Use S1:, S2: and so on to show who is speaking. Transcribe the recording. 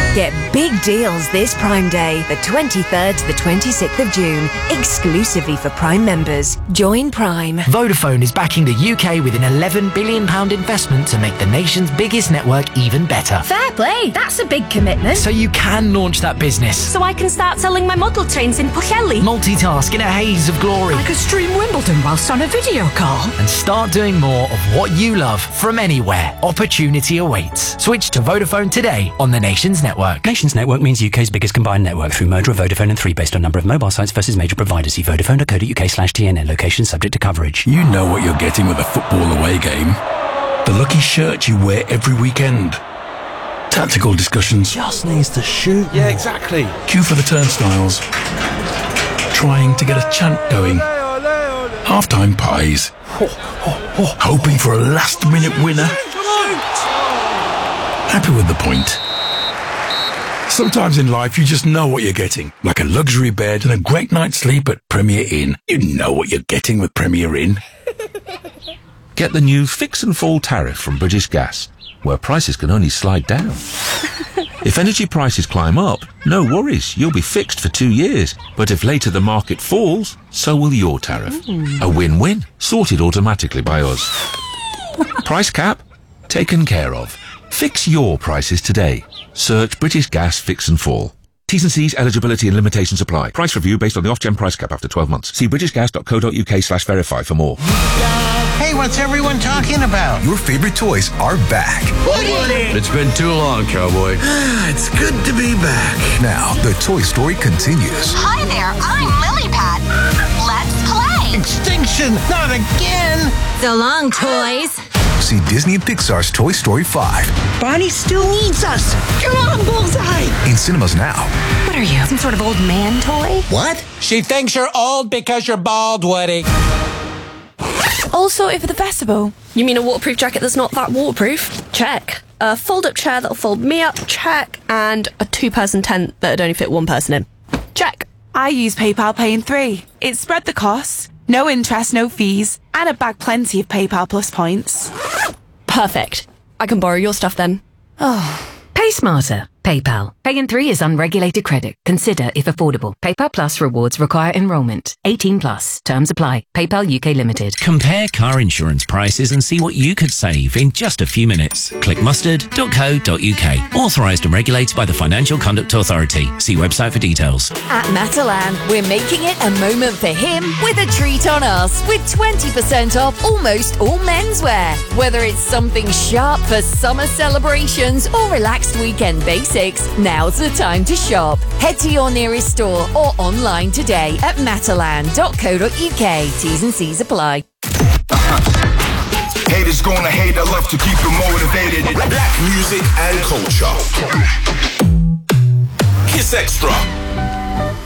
S1: Get big deals this Prime Day, the 23rd to the 26th of June, exclusively for Prime members. Join Prime.
S2: Vodafone is backing the UK with an £11 billion investment to make the nation's biggest network even better.
S3: Fair play, that's a big commitment.
S2: So you can launch that business.
S3: So I can start selling my model trains in Pwllheli.
S2: Multitask in a haze of glory.
S4: I could stream Wimbledon whilst on a video call.
S2: And start doing more of what you love from anywhere. Opportunity awaits. Switch to Vodafone today on the Nations Network.
S5: Nations Network means UK's biggest combined network through merger of Vodafone and 3 based on number of mobile sites versus major providers. See vodafone.co.uk/TNN. Location subject to coverage.
S6: You know what you're getting with a football away game. The lucky shirt you wear every weekend. Tactical discussions.
S7: Just needs to shoot.
S8: Yeah, exactly.
S6: Queue for the turnstiles. Trying to get a chant going. Half-time pies. Hoping for a last-minute winner. Happy with the point. Sometimes in life you just know what you're getting. Like a luxury bed and a great night's sleep at Premier Inn. You know what you're getting with Premier Inn.
S9: Get the new Fix and Fall tariff from British Gas, where prices can only slide down. If energy prices climb up, no worries, you'll be fixed for 2 years. But if later the market falls, so will your tariff. A win-win, sorted automatically by us. Price cap? Taken care of. Fix your prices today. Search British Gas Fix and Fall. T's and C's, eligibility and limitations apply. Price review based on the off-gen price cap after 12 months. See britishgas.co.uk/verify for more.
S10: Hey, what's everyone talking about?
S11: Your favorite toys are back.
S10: Woody!
S12: It's been too long, cowboy.
S10: It's good to be back.
S11: Now, the Toy Story continues.
S13: Hi there, I'm Lilypad. Let's play.
S10: Extinction, not again.
S3: So long, toys.
S11: See Disney and Pixar's Toy Story 5.
S10: Bonnie still needs us. Come on, Bullseye.
S11: In cinemas now.
S3: What are you, some sort of old man toy?
S10: What? She thinks you're old because you're bald, Woody.
S14: All sorted for the festival.
S15: You mean a waterproof jacket that's not that waterproof? Check. A fold-up chair that'll fold me up? Check. And a 2-person tent that'd only fit 1 person in? Check.
S14: I use PayPal Pay in 3. It spread the costs, no interest, no fees, and I bagged plenty of PayPal Plus points.
S15: Perfect. I can borrow your stuff then.
S16: Oh. Pay smarter. PayPal. Pay in 3 is unregulated credit. Consider if affordable. PayPal Plus rewards require enrolment. 18 plus. Terms apply. PayPal UK Limited.
S17: Compare car insurance prices and see what you could save in just a few minutes. Click mustard.co.uk. Authorised and regulated by the Financial Conduct Authority. See website for details.
S1: At Matalan, we're making it a moment for him with a treat on us with 20% off almost all menswear. Whether it's something sharp for summer celebrations or relaxed weekend basics, now's the time to shop. Head to your nearest store or online today at matalan.co.uk. T's and C's apply.
S18: Haters gonna hate, I love to keep them motivated. Black music and culture. Kiss Extra.